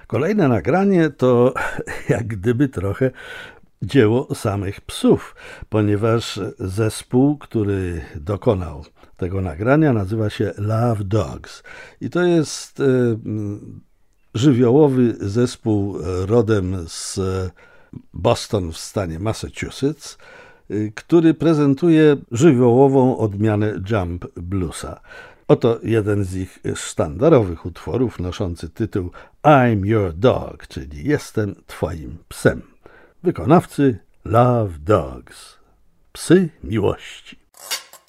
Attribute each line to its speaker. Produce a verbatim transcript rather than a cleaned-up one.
Speaker 1: Kolejne nagranie to jak gdyby trochę dzieło samych psów, ponieważ zespół, który dokonał tego nagrania, nazywa się Love Dogs. I to jest y, żywiołowy zespół rodem z Boston w stanie Massachusetts, y, który prezentuje żywiołową odmianę jump bluesa. Oto jeden z ich sztandarowych utworów noszący tytuł I'm Your Dog, czyli Jestem Twoim psem. Wykonawcy Love Dogs. Psy miłości.